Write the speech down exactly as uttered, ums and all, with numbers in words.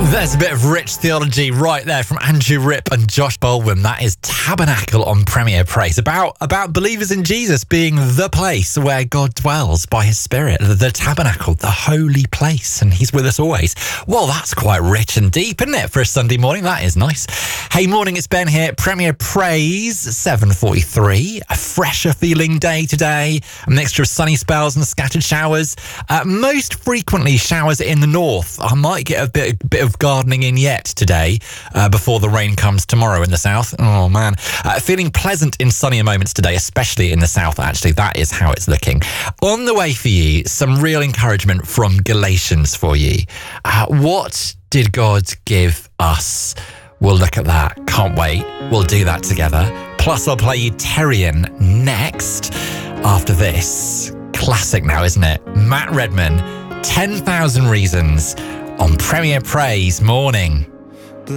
There's a bit of rich theology right there from Andrew Ripp and Josh Baldwin. That is Tabernacle on Premier Praise, about about believers in Jesus being the place where God dwells by his Spirit, the, the tabernacle, the holy place, and he's with us always. Well, that's quite rich and deep, isn't it, for a Sunday morning? That is nice. Hey, morning, it's Ben here. Premier Praise, seven forty-three. A fresher feeling day today. A mixture of sunny spells and scattered showers. Uh, most frequently showers in the north. I might get a bit, bit of gardening in yet today uh, before the rain comes tomorrow in the south. Oh man, uh, feeling pleasant in sunnier moments today, especially in the south. Actually, that is how it's looking. On the way for you, some real encouragement from Galatians for you. Uh, what did God give us? We'll look at that. Can't wait. We'll do that together. Plus, I'll play you Terrian next after this. Classic now, isn't it? Matt Redman, ten thousand Reasons on Premier Praise Morning.